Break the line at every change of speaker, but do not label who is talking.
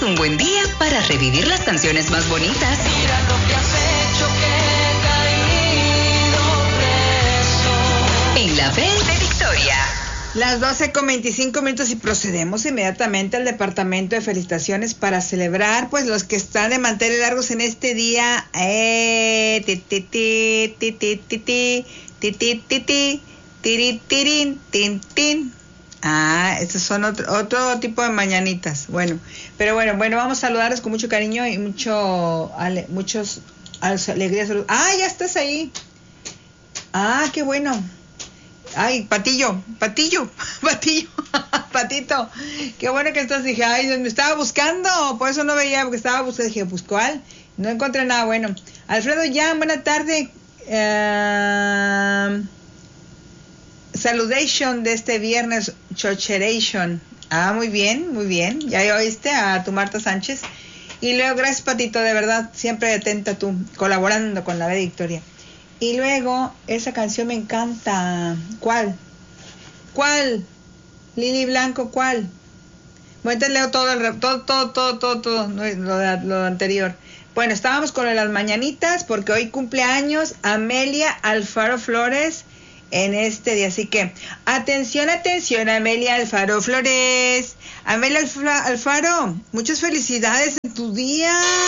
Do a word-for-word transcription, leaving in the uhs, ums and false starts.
un buen día para revivir las canciones más bonitas.
Mira lo que has hecho, que he caído preso.
En la Belle de Victoria.
Las doce con veinticinco minutos y procedemos inmediatamente al departamento de felicitaciones para celebrar pues los que están de manteles largos en este día. Eh, ti, ti, ti, ti, ti, ti, ti, ti, ti, ti, ti, tiri, tirin, tin, tin. Ah, estos son otro, otro tipo de mañanitas. Bueno, pero bueno, bueno, vamos a saludarles con mucho cariño y mucho, ale, muchos alegrías. Ah, ya estás ahí. Ah, qué bueno. Ay, Patillo, Patillo, Patillo, Patito, qué bueno que estás. Dije, ay, me estaba buscando, por eso no veía, porque estaba buscando. Dije, pues, ¿cuál? No encontré nada bueno. Alfredo Jan, buena tarde. Uh, saludation de este viernes, chocheration. Ah, muy bien, muy bien. Ya oíste a tu Marta Sánchez. Y luego, gracias, Patito, de verdad, siempre atenta tú, colaborando con la B de Victoria. Y luego, esa canción me encanta. ¿Cuál? ¿Cuál? Lili Blanco, ¿cuál? Bueno, entonces leo todo, el, todo, todo, todo, todo, todo lo, lo, lo anterior. Bueno, estábamos con las mañanitas porque hoy cumpleaños Amelia Alfaro Flores en este día. Así que, atención, atención, Amelia Alfaro Flores. Amelia Alfaro, muchas felicidades en tu día.